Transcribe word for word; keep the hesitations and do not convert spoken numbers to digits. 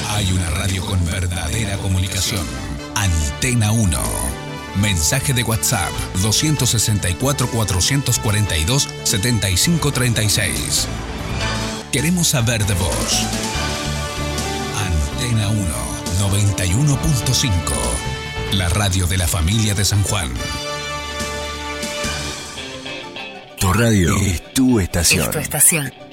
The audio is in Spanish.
Hay una radio con verdadera comunicación. Antena uno. Mensaje de WhatsApp dos seis cuatro, cuatro cuatro dos, siete cinco tres seis. Queremos saber de vos. Antena uno, noventa y uno punto cinco. La radio de la familia de San Juan. Tu radio es tu estación. Es tu estación.